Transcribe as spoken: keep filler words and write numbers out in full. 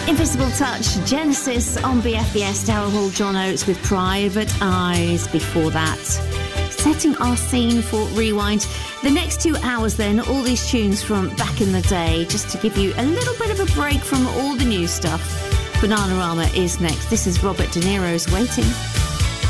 Invisible Touch, Genesis on B F B S, Daryl Hall, John Oates with Private Eyes. Before that, setting our scene for Rewind. The next two hours then, all these tunes from back in the day, just to give you a little bit of a break from all the new stuff. Bananarama is next. This is Robert De Niro's Waiting.